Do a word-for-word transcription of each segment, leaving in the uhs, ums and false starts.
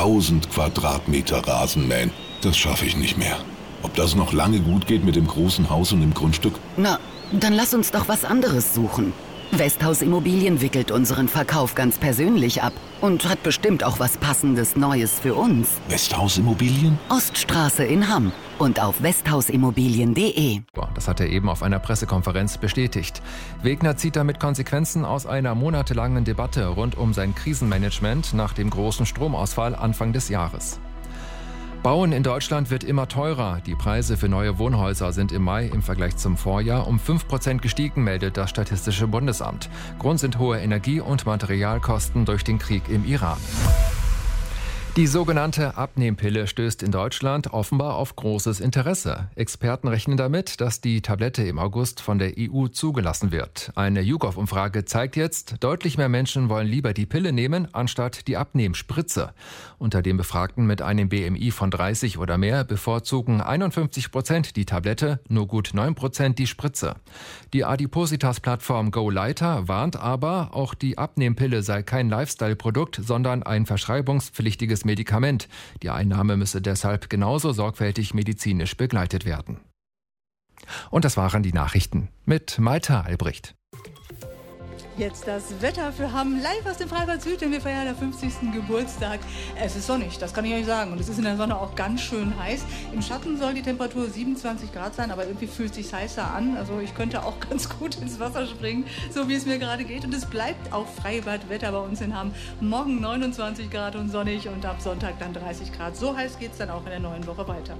tausend Quadratmeter Rasenmähen. Das schaffe ich nicht mehr. Ob das noch lange gut geht mit dem großen Haus und dem Grundstück? Na, dann lass uns doch was anderes suchen. Westhaus Immobilien wickelt unseren Verkauf ganz persönlich ab und hat bestimmt auch was Passendes Neues für uns. Westhaus Immobilien? Oststraße in Hamm und auf westhausimmobilien punkt de. Das hat er eben auf einer Pressekonferenz bestätigt. Wegner zieht damit Konsequenzen aus einer monatelangen Debatte rund um sein Krisenmanagement nach dem großen Stromausfall Anfang des Jahres. Bauen in Deutschland wird immer teurer. Die Preise für neue Wohnhäuser sind im Mai im Vergleich zum Vorjahr um fünf Prozent gestiegen, meldet das Statistische Bundesamt. Grund sind hohe Energie- und Materialkosten durch den Krieg im Iran. Die sogenannte Abnehmpille stößt in Deutschland offenbar auf großes Interesse. Experten rechnen damit, dass die Tablette im August von der E U zugelassen wird. Eine YouGov-Umfrage zeigt jetzt, deutlich mehr Menschen wollen lieber die Pille nehmen, anstatt die Abnehmspritze. Unter den Befragten mit einem B M I von dreißig oder mehr bevorzugen einundfünfzig Prozent die Tablette, nur gut neun Prozent die Spritze. Die Adipositas-Plattform GoLighter warnt aber, auch die Abnehmpille sei kein Lifestyle-Produkt, sondern ein verschreibungspflichtiges Medikament. Die Einnahme müsse deshalb genauso sorgfältig medizinisch begleitet werden. Und das waren die Nachrichten mit Maita Albrecht. Jetzt das Wetter für Hamm, live aus dem Freibad Süd, denn wir feiern der fünfzigsten Geburtstag. Es ist sonnig, das kann ich euch sagen. Und es ist in der Sonne auch ganz schön heiß. Im Schatten soll die Temperatur siebenundzwanzig Grad sein, aber irgendwie fühlt es sich heißer an. Also ich könnte auch ganz gut ins Wasser springen, so wie es mir gerade geht. Und es bleibt auch Freibadwetter bei uns in Hamm. Morgen neunundzwanzig Grad und sonnig und ab Sonntag dann dreißig Grad. So heiß geht es dann auch in der neuen Woche weiter.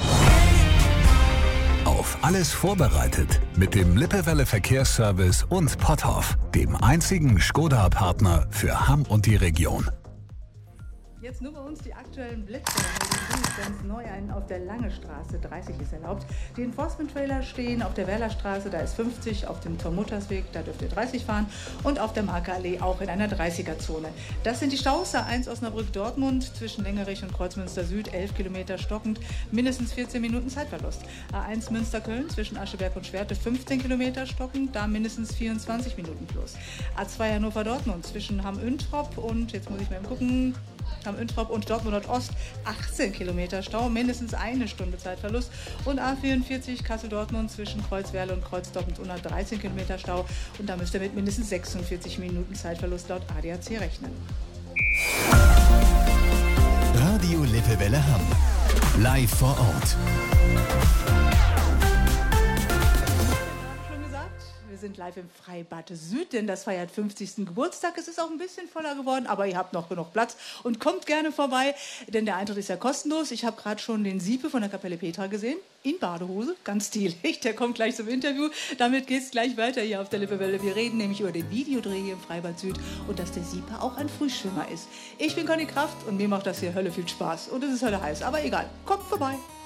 Auf alles vorbereitet mit dem Lippewelle Verkehrsservice und Potthoff, dem einzigen Skoda-Partner für Hamm und die Region. Jetzt nur bei uns die aktuellen Blitzer. Ganz neu einen auf der Lange Straße, dreißig ist erlaubt. Die Enforcement-Trailer stehen auf der Werlerstraße, da ist fünfzig, auf dem Tom-Mutters-Weg, da dürft ihr dreißig fahren und auf der Markerallee auch in einer dreißiger-Zone. Das sind die Staus, A eins Osnabrück-Dortmund zwischen Längerich und Kreuzmünster Süd, elf Kilometer stockend, mindestens vierzehn Minuten Zeitverlust. A eins Münster-Köln zwischen Ascheberg und Schwerte, fünfzehn Kilometer stockend, da mindestens vierundzwanzig Minuten plus. A zwei Hannover-Dortmund zwischen Hamm-Üntrop und, jetzt muss ich mal gucken, Hamm-Üntrop und Dortmund Nordost, achtzehn Kilometer Stau, mindestens eine Stunde Zeitverlust. Und A vierundvierzig Kassel-Dortmund zwischen Kreuzwerle und Kreuzdorf mit dreizehn Kilometer Stau. Und da müsst ihr mit mindestens sechsundvierzig Minuten Zeitverlust laut A D A C rechnen. Radio Lippewelle Hamm. Live vor Ort. Wir sind live im Freibad Süd, denn das feiert fünfzigsten Geburtstag. Es ist auch ein bisschen voller geworden, aber ihr habt noch genug Platz und kommt gerne vorbei, denn der Eintritt ist ja kostenlos. Ich habe gerade schon den Siepe von der Kapelle Petra gesehen, in Badehose, ganz stilig. Der kommt gleich zum Interview. Damit geht es gleich weiter hier auf der Lippewelle. Wir reden nämlich über den Videodreh hier im Freibad Süd und dass der Siepe auch ein Frühschwimmer ist. Ich bin Conny Kraft und mir macht das hier Hölle viel Spaß. Und es ist Hölle heiß, aber egal. Kommt vorbei.